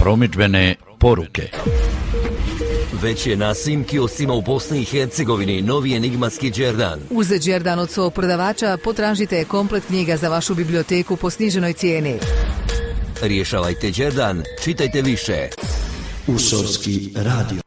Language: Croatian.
Promidžbene poruke. Već je na svim kioscima u Bosni i Hercegovini novi enigmatski Đerdan. Uz Đerdan od svog prodavača potražite komplet knjiga za vašu biblioteku po sniženoj cijeni. Rješavajte Đerdan, čitajte više. Usorski radio.